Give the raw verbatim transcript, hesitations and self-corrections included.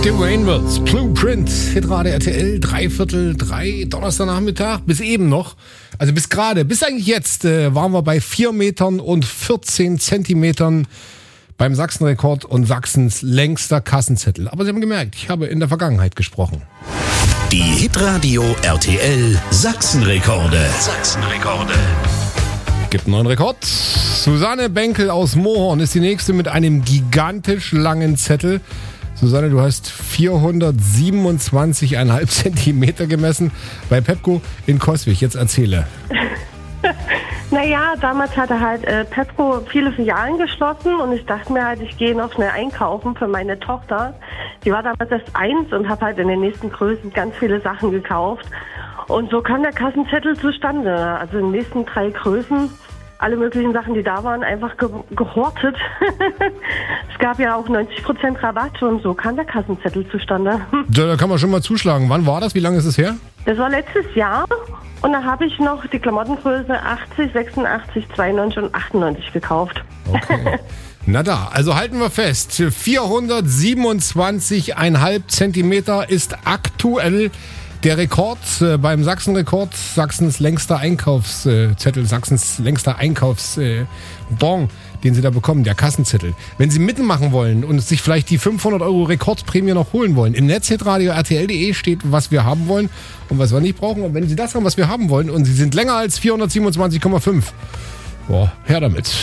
The Rainbirds, Blueprint, Hitrate R T L, dreiviertel drei, Donnerstagnachmittag, bis eben noch, also bis gerade, bis eigentlich jetzt, äh, waren wir bei vier Metern und vierzehn Zentimetern beim Sachsenrekord und Sachsens längster Kassenzettel. Aber Sie haben gemerkt, ich habe in der Vergangenheit gesprochen. Die Hitradio R T L Sachsenrekorde. Sachsenrekorde. Gibt einen neuen Rekord. Susanne Benkel aus Mohorn ist die nächste mit einem gigantisch langen Zettel. Susanne, du hast vierhundertsiebenundzwanzig Komma fünf Zentimeter gemessen bei Pepco in Coswig. Jetzt erzähle. Naja, damals hatte halt äh, Pepco viele Filialen geschlossen und ich dachte mir halt, ich gehe noch schnell einkaufen für meine Tochter. Die war damals erst eins und habe halt in den nächsten Größen ganz viele Sachen gekauft. Und so kam der Kassenzettel zustande. Also in den nächsten drei Größen, alle möglichen Sachen, die da waren, einfach ge- gehortet. Es gab ja auch neunzig Prozent Rabatt und so kam der Kassenzettel zustande. Da, da kann man schon mal zuschlagen. Wann war das? Wie lange ist es her? Das war letztes Jahr und da habe ich noch die Klamottengröße achtzig, sechsundachtzig, zweiundneunzig und achtundneunzig gekauft. Okay. Na da, also halten wir fest, vierhundertsiebenundzwanzig Komma fünf Zentimeter ist aktuell der Rekord äh, beim Sachsenrekord, Sachsens längster Einkaufszettel, äh, Sachsens längster Einkaufsbon, äh, den Sie da bekommen, der Kassenzettel. Wenn Sie mitmachen wollen und sich vielleicht die fünfhundert Euro Rekordprämie noch holen wollen, im Netz hitradio R T L punkt de steht, was wir haben wollen und was wir nicht brauchen. Und wenn Sie das haben, was wir haben wollen und Sie sind länger als vierhundertsiebenundzwanzig Komma fünf, boah, her damit.